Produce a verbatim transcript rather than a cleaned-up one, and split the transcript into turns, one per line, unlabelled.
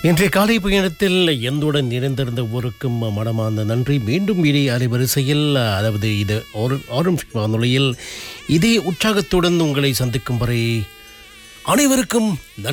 இன்றைய காலை பயணத்தில் எந்துடன் இணைந்திருந்த ஊருக்கும் மனமார்ந்த நன்றி. மீண்டும் இதே அலைவரிசையில், அதாவது இது ஒரு ஆரும் வானொலியில் இதே உற்சாகத்துடன் உங்களை சந்திக்கும் வரை அனைவருக்கும் நன்றி.